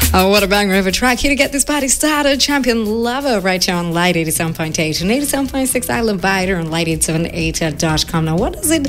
Oh, what a banger of a track here to get this party started. Champion Lover right here on Light 87.8 and 87.6 Island Biter on light878.com. Now, what does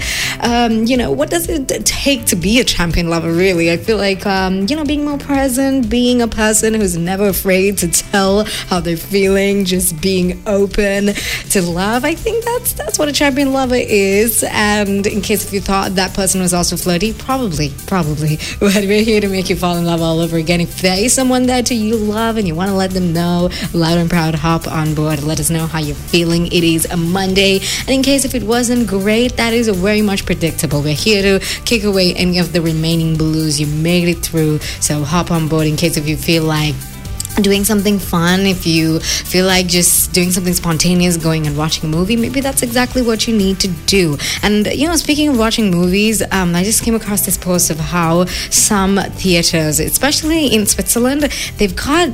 it take to be a champion lover, really? I feel like, being more present, being a person who's never afraid to tell how they're feeling, just being open to love. I think that's what a champion lover is. And in case if you thought that person was also flirty, probably. But we're here to make you fall in love all over again. If there is someone that you love and you want to let them know, loud and proud, hop on board. Let us know how you're feeling. It is a Monday. And in case if it wasn't great, that is very much predictable. We're here to kick away any of the remaining blues. You made it through. So hop on board in case if you feel like doing something fun, if you feel like just doing something spontaneous, going and watching a movie, maybe that's exactly what you need to do. And speaking of watching movies, I just came across this post of how some theaters, especially in Switzerland, they've got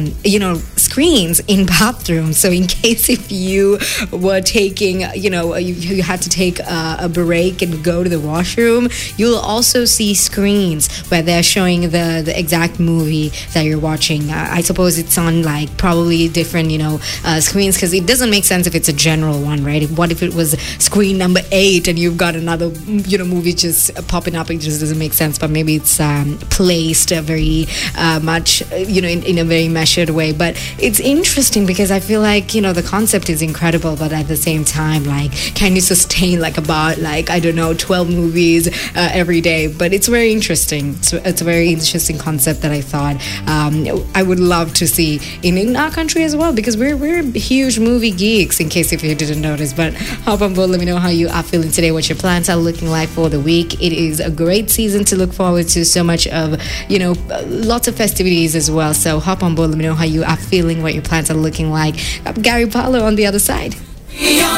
screens in bathrooms. So in case if you were taking you had to take a break and go to the washroom, you'll also see screens where they're showing the exact movie that you're watching. I suppose it's on like probably different screens, because it doesn't make sense if it's a general one, right? What if it was screen number 8 and you've got another movie just popping up? It just doesn't make sense. But maybe it's placed very much in a very measured way. But it's interesting because I feel like the concept is incredible, but at the same time, like, can you sustain about 12 movies every day? But it's very interesting. It's a very interesting concept that I thought I would love to see in our country as well, because we're huge movie geeks, in case if you didn't notice. But hop on board, let me know how you are feeling today, what your plans are looking like for the week. It is a great season to look forward to, so much of lots of festivities as well. So hop on board, let me know how you are feeling, what your plans are looking like. Gary Barlow on the other side.